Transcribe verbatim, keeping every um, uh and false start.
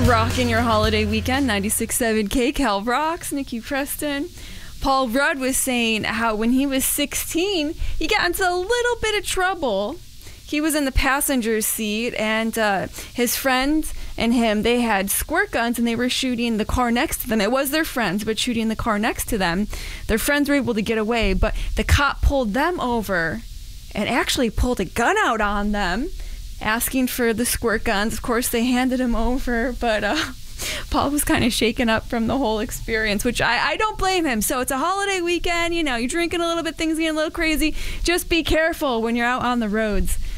Rocking your holiday weekend, ninety-six point seven K Cal Rocks, Nikki Preston. Paul Rudd was saying how when he was sixteen, he got into a little bit of trouble. He was in the passenger seat, and uh, his friend and him, they had squirt guns, and they were shooting the car next to them. It was their friends, but shooting the car next to them. Their friends were able to get away, but the cop pulled them over and actually pulled a gun out on them, asking for the squirt guns. Of course, they handed him over, but uh, Paul was kind of shaken up from the whole experience, which I, I don't blame him. So it's a holiday weekend, you know, you're drinking a little bit, things getting a little crazy. Just be careful when you're out on the roads.